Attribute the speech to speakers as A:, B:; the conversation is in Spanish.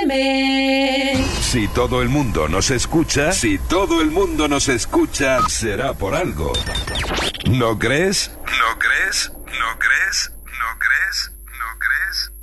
A: FM.
B: Si todo el mundo nos escucha, será por algo. ¿No crees? ¿No crees? ¿No crees? ¿No crees? ¿No crees?